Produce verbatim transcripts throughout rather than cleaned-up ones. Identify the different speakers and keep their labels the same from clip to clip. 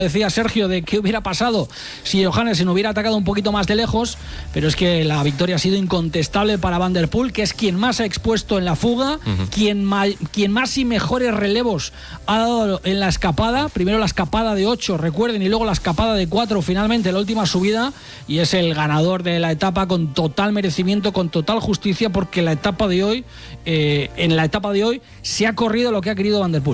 Speaker 1: Decía Sergio de qué hubiera pasado si Johannesen hubiera atacado un poquito más de lejos, pero es que la victoria ha sido incontestable para Van der Poel, que es quien más ha expuesto en la fuga, uh-huh. quien, ma- quien más y mejores relevos ha dado en la escapada. Primero la escapada de ocho, recuerden, y luego la escapada de cuatro, finalmente la última subida, y es el ganador de la etapa con total merecimiento, con total justicia, porque la etapa de hoy, eh, en la etapa de hoy se ha corrido lo que ha querido Van der Poel,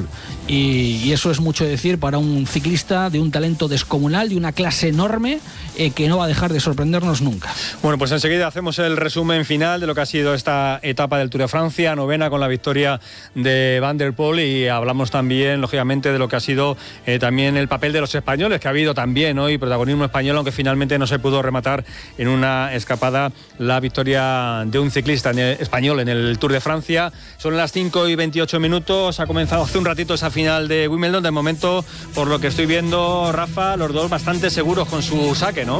Speaker 1: y, y eso es mucho decir para un ciclista de un talento descomunal, de una clase enorme, eh, que no va a dejar de sorprendernos nunca.
Speaker 2: Bueno, pues enseguida hacemos el resumen final de lo que ha sido esta etapa del Tour de Francia, novena con la victoria de Van der Poel, y hablamos también, lógicamente, de lo que ha sido eh, también el papel de los españoles, que ha habido también hoy protagonismo español, aunque finalmente no se pudo rematar en una escapada la victoria de un ciclista en el, español en el Tour de Francia. Son las cinco y veintiocho minutos, ha comenzado hace un ratito esa final de Wimbledon. De momento, por lo que estoy viendo, Rafa, los dos bastante seguros con su saque, ¿no?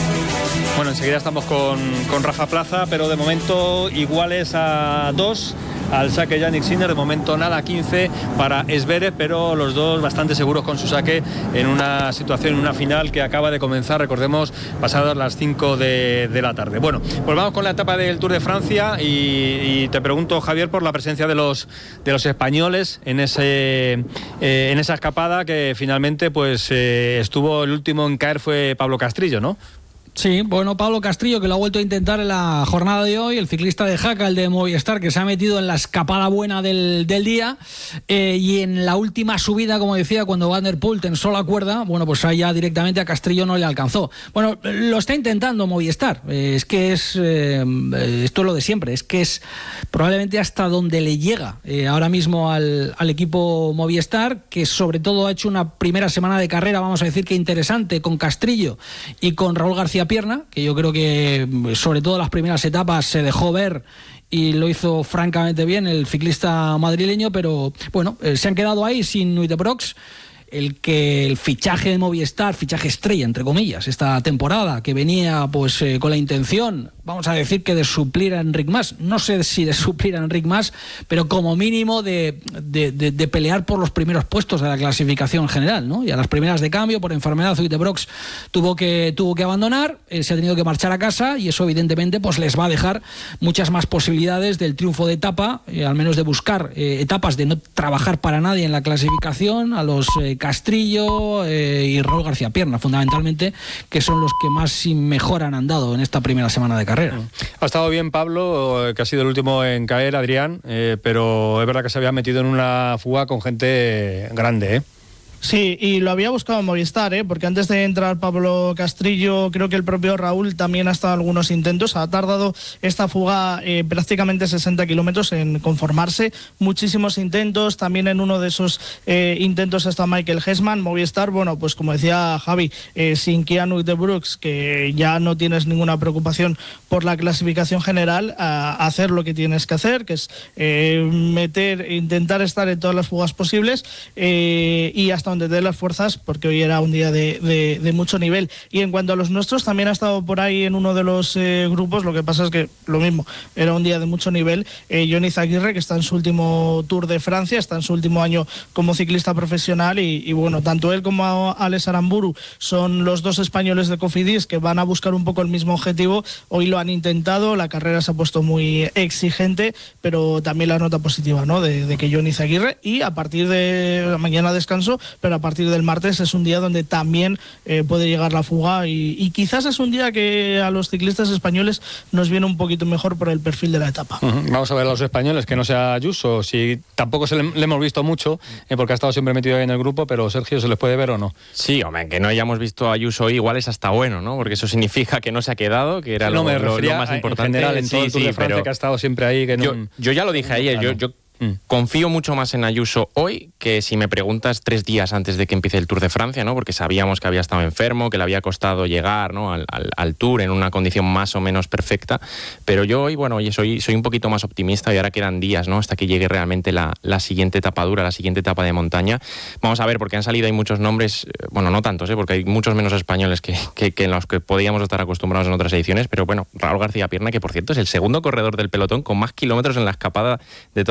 Speaker 2: Bueno, enseguida estamos con, con Rafa Plaza, pero de momento iguales a dos al saque Jannik Sinner. De momento nada, quince para Zverev, pero los dos bastante seguros con su saque en una situación, en una final que acaba de comenzar, recordemos, pasadas las cinco de, de la tarde. Bueno, pues vamos con la etapa del Tour de Francia y, y te pregunto, Javier, por la presencia de los de los españoles en ese eh, en esa escapada, que finalmente pues eh, estuvo el último en caer fue Pablo Castrillo, ¿no?
Speaker 1: Sí, bueno, Pablo Castrillo, que lo ha vuelto a intentar en la jornada de hoy, el ciclista de Jaca, el de Movistar, que se ha metido en la escapada buena del, del día, eh, y en la última subida, como decía, cuando Van der Poel tensó la cuerda, bueno, pues ahí ya directamente a Castrillo no le alcanzó. Bueno, lo está intentando Movistar, eh, es que es, eh, esto es lo de siempre, es que es probablemente hasta donde le llega eh, ahora mismo al, al equipo Movistar, que sobre todo ha hecho una primera semana de carrera, vamos a decir que interesante, con Castrillo y con Raúl García Pierna, que yo creo que sobre todo las primeras etapas se dejó ver y lo hizo francamente bien el ciclista madrileño, pero bueno, eh, se han quedado ahí sin Nuitebrox, el que el fichaje de Movistar, fichaje estrella entre comillas, esta temporada, que venía pues eh, con la intención, vamos a decir que de suplir a Enric Mas, no sé si de suplir a Enric Mas, pero como mínimo de, de, de, de pelear por los primeros puestos de la clasificación general, ¿no? Y a las primeras de cambio, por enfermedad, Nuitebrox tuvo que, tuvo que abandonar, eh, se ha tenido que marchar a casa, y eso evidentemente pues les va a dejar muchas más posibilidades del triunfo de etapa, eh, al menos de buscar eh, etapas, de no trabajar para nadie en la clasificación, a los eh, Castrillo eh, y Raúl García Pierna, fundamentalmente, que son los que más y mejor han andado en esta primera semana de carrera.
Speaker 2: Ha estado bien Pablo, que ha sido el último en caer, Adrián, eh, pero es verdad que se había metido en una fuga con gente grande, ¿eh?
Speaker 3: Sí, y lo había buscado en Movistar, ¿eh? Porque antes de entrar Pablo Castrillo, creo que el propio Raúl también ha estado en algunos intentos. Ha tardado esta fuga eh, prácticamente sesenta kilómetros en conformarse. Muchísimos intentos. También en uno de esos eh, intentos está Michael Hessman. Movistar, bueno, pues como decía Javi, eh, sin Kian Uijtdebroeks, que ya no tienes ninguna preocupación por la clasificación general, a hacer lo que tienes que hacer, que es eh, meter, intentar estar en todas las fugas posibles, eh, y hasta donde te dé las fuerzas, porque hoy era un día de, de, de mucho nivel. Y en cuanto a los nuestros, también ha estado por ahí en uno de los eh, grupos. Lo que pasa es que lo mismo, era un día de mucho nivel. eh, Johnny Zaguirre, que está en su último Tour de Francia, está en su último año como ciclista profesional, y, y bueno, tanto él como Alex Aramburu son los dos españoles de Cofidis que van a buscar un poco el mismo objetivo. Hoy lo han intentado, la carrera se ha puesto muy exigente, pero también la nota positiva, ¿no?, de, de que Johnny Zaguirre, y a partir de mañana descanso, pero a partir del martes es un día donde también eh, puede llegar la fuga, y, y quizás es un día que a los ciclistas españoles nos viene un poquito mejor por el perfil de la etapa.
Speaker 2: Uh-huh. Vamos a ver a los españoles, que no sea Ayuso, si tampoco se le, le hemos visto mucho, eh, porque ha estado siempre metido ahí en el grupo, pero Sergio, ¿se les puede ver o no?
Speaker 4: Sí, hombre, que no hayamos visto a Ayuso hoy igual es hasta bueno, ¿no? Porque eso significa que no se ha quedado, que era
Speaker 2: no,
Speaker 4: lo, lo, lo más importante.
Speaker 2: En general, en todo sí, el Tour
Speaker 4: sí,
Speaker 2: de Francia, que ha estado siempre ahí. Que
Speaker 4: yo,
Speaker 2: no,
Speaker 4: yo ya lo dije ayer, yo... yo Mm. confío mucho más en Ayuso hoy que si me preguntas tres días antes de que empiece el Tour de Francia, ¿no? Porque sabíamos que había estado enfermo, que le había costado llegar, ¿no?, al, al, al Tour en una condición más o menos perfecta. Pero yo hoy, bueno, oye, soy, soy un poquito más optimista, y ahora quedan días, ¿no?, hasta que llegue realmente la, la siguiente etapa dura, la siguiente etapa de montaña. Vamos a ver, porque han salido, hay muchos nombres, bueno, no tantos, ¿eh?, porque hay muchos menos españoles que, que, que en los que podíamos estar acostumbrados en otras ediciones, pero bueno, Raúl García Pierna, que por cierto es el segundo corredor del pelotón con más kilómetros en la escapada de toda temporada,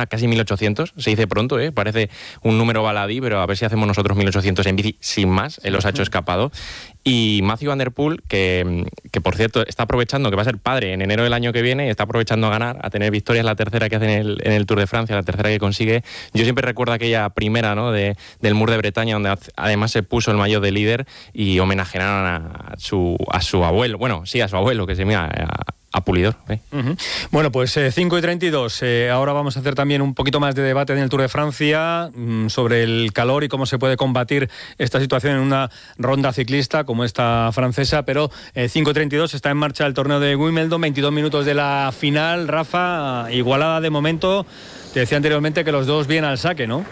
Speaker 4: casi mil ochocientos, se dice pronto, ¿eh? Parece un número baladí, pero a ver si hacemos nosotros mil ochocientos en bici sin más, él los ha hecho escapado. Y Matthew Van Der Poel, que, que por cierto está aprovechando, que va a ser padre en enero del año que viene, está aprovechando a ganar, a tener victorias, la tercera que hace en el, en el Tour de Francia, la tercera que consigue. Yo siempre recuerdo aquella primera, ¿no?, de, del Mur de Bretaña, donde además se puso el maillot de líder y homenajearon a su, a su abuelo, bueno, sí, a su abuelo, que se mira a, a Pulidor. ¿eh?
Speaker 2: Uh-huh. Bueno, pues eh, cinco y treinta y dos. Eh, ahora vamos a hacer también un poquito más de debate en el Tour de Francia mmm, sobre el calor y cómo se puede combatir esta situación en una ronda ciclista como esta francesa. Pero eh, cinco y treinta y dos está en marcha el torneo de Wimbledon, veintidós minutos de la final. Rafa, igualada de momento. Te decía anteriormente que los dos bien al saque, ¿no?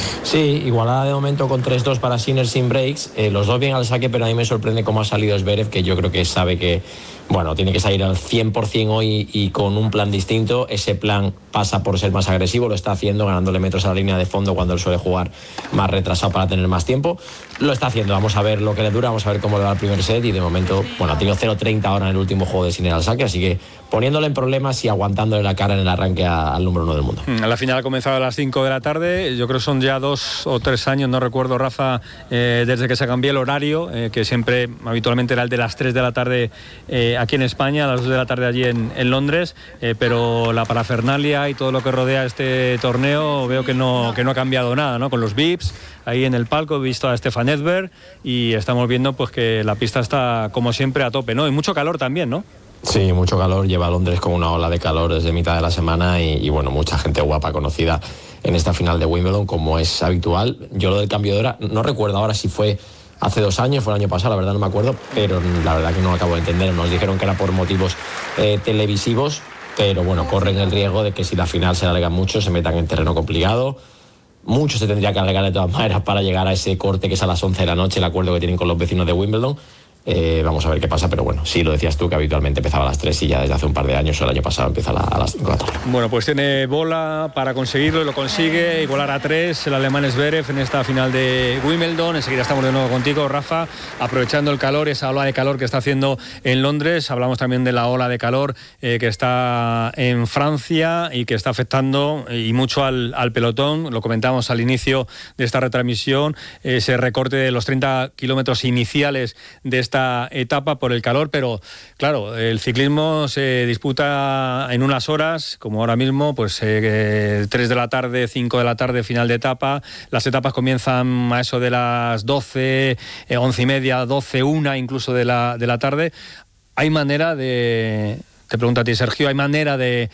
Speaker 5: Sí, igualada de momento con tres dos para Sinner sin breaks. Eh, los dos bien al saque, pero a mí me sorprende cómo ha salido Zverev, que yo creo que sabe que, bueno, tiene que salir al cien por ciento hoy y con un plan distinto. Ese plan pasa por ser más agresivo, lo está haciendo, ganándole metros a la línea de fondo cuando él suele jugar más retrasado para tener más tiempo. Lo está haciendo, vamos a ver lo que le dura, vamos a ver cómo le va el primer set y de momento, bueno, ha tenido cero treinta ahora en el último juego de Sinner al saque, así que poniéndole en problemas y aguantándole la cara en el arranque a, al número uno del mundo.
Speaker 2: La final ha comenzado a las cinco de la tarde, yo creo que son ya dos o tres años, no recuerdo, Rafa, eh, desde que se cambió el horario, eh, que siempre habitualmente era el de las tres de la tarde eh, aquí en España, a las dos de la tarde allí en, en Londres, eh, pero la parafernalia y todo lo que rodea este torneo veo que no, que no ha cambiado nada, ¿no? Con los V I Ps, ahí en el palco he visto a Stefan Edberg y estamos viendo pues que la pista está como siempre a tope, ¿no? Y mucho calor también, ¿no?
Speaker 5: Sí, mucho calor, lleva a Londres con una ola de calor desde mitad de la semana y, y bueno, mucha gente guapa conocida en esta final de Wimbledon, como es habitual. Yo lo del cambio de hora, no recuerdo ahora si fue hace dos años, fue el año pasado, la verdad no me acuerdo, pero la verdad que no lo acabo de entender. Nos dijeron que era por motivos eh, televisivos, pero bueno, corren el riesgo de que si la final se alarga mucho, se metan en terreno complicado. Mucho se tendría que alargar de todas maneras para llegar a ese corte que es a las once de la noche, el acuerdo que tienen con los vecinos de Wimbledon. Eh, vamos a ver qué pasa, pero bueno, sí, lo decías tú, que habitualmente empezaba a las tres y ya desde hace un par de años, el año pasado empieza a, la, a las cinco de la tarde.
Speaker 2: Bueno, pues tiene bola para conseguirlo y lo consigue, igualar a tres el alemán Zverev en esta final de Wimbledon. Enseguida estamos de nuevo contigo, Rafa, aprovechando el calor, esa ola de calor que está haciendo en Londres. Hablamos también de la ola de calor eh, que está en Francia y que está afectando y mucho al, al pelotón. Lo comentamos al inicio de esta retransmisión, ese recorte de los treinta kilómetros iniciales de esta esta etapa por el calor, pero claro, el ciclismo se disputa en unas horas, como ahora mismo, pues eh, tres de la tarde, cinco de la tarde, final de etapa. Las etapas comienzan a eso de las doce, eh, once y media, doce, una incluso de la, de la tarde. ¿Hay manera de, te pregunto a ti, Sergio, hay manera de,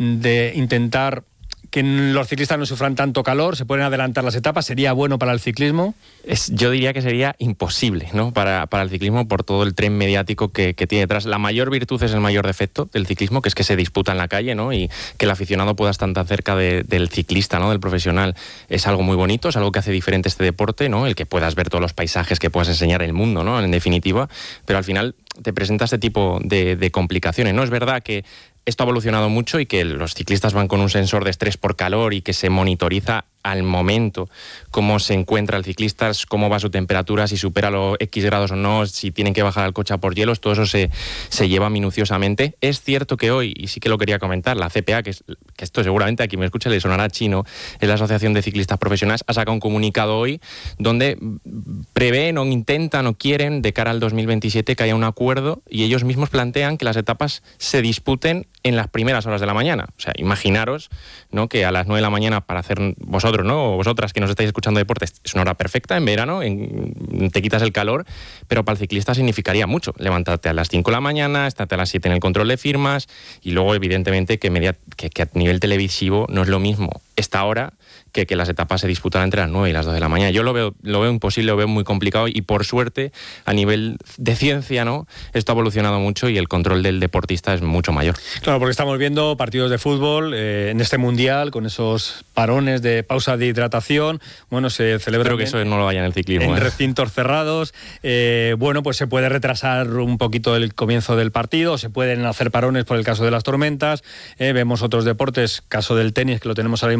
Speaker 2: de intentar que los ciclistas no sufran tanto calor? ¿Se pueden adelantar las etapas? ¿Sería bueno para el ciclismo?
Speaker 4: Es, yo diría que sería imposible, ¿no? Para, para el ciclismo, por todo el tren mediático que, que tiene detrás. La mayor virtud es el mayor defecto del ciclismo, que es que se disputa en la calle, ¿no? Y que el aficionado pueda estar tan cerca de, del ciclista, ¿no? Del profesional. Es algo muy bonito, es algo que hace diferente este deporte, ¿no? El que puedas ver todos los paisajes, que puedas enseñar el mundo, ¿no? En definitiva. Pero al final te presenta este tipo de, de complicaciones, ¿no? Es verdad que esto ha evolucionado mucho y que los ciclistas van con un sensor de estrés por calor y que se monitoriza al momento cómo se encuentra el ciclista, cómo va su temperatura, si supera los X grados o no, si tienen que bajar al coche a por hielos, todo eso se, se lleva minuciosamente. Es cierto que hoy, y sí que lo quería comentar, la C P A, que, es, que esto seguramente a quien me escuche le sonará chino, es la Asociación de Ciclistas Profesionales, ha sacado un comunicado hoy donde prevén o intentan o quieren de cara al dos mil veintisiete que haya un acuerdo y ellos mismos plantean que las etapas se disputen en las primeras horas de la mañana. O sea, imaginaros, ¿no?, que a las nueve de la mañana para hacer vosotros, ¿no?, o vosotras que nos estáis escuchando deportes, es una hora perfecta en verano, en, te quitas el calor, pero para el ciclista significaría mucho. Levantarte a las cinco de la mañana, estarte a las siete en el control de firmas y luego, evidentemente, que, media, que, que a nivel televisivo no es lo mismo esta hora que, que las etapas se disputan entre las nueve y las dos de la mañana. Yo lo veo, lo veo imposible, lo veo muy complicado y, por suerte, a nivel de ciencia, ¿no?, esto ha evolucionado mucho y el control del deportista es mucho mayor.
Speaker 2: Claro, porque estamos viendo partidos de fútbol eh, en este mundial con esos parones de pausa de hidratación. Bueno, se celebra.
Speaker 4: Creo que eso no lo vaya en el ciclismo.
Speaker 2: En
Speaker 4: ¿eh?
Speaker 2: recintos cerrados. Eh, bueno, pues se puede retrasar un poquito el comienzo del partido, se pueden hacer parones por el caso de las tormentas. Eh, vemos otros deportes, caso del tenis, que lo tenemos ahora mismo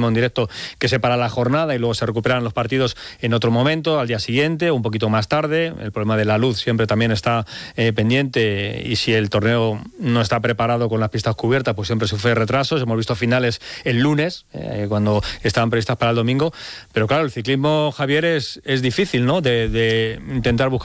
Speaker 2: en directo que se para la jornada y luego se recuperan los partidos en otro momento, al día siguiente, un poquito más tarde. El problema de la luz siempre también está eh, pendiente, y si el torneo no está preparado con las pistas cubiertas, pues siempre sufre retrasos. Hemos visto finales el lunes, eh, cuando estaban previstas para el domingo, pero claro, el ciclismo, Javier, es, es difícil, ¿no?, de, de intentar buscar